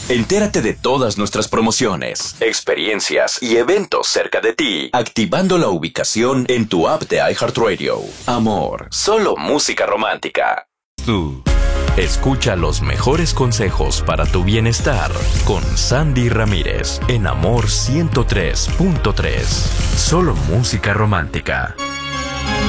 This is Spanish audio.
Entérate de todas nuestras promociones, experiencias y eventos cerca de ti, activando la ubicación en tu app de iHeartRadio. Amor, solo música romántica. Tú. Escucha los mejores consejos para tu bienestar con Sandy Ramírez en Amor 103.3. Solo música romántica.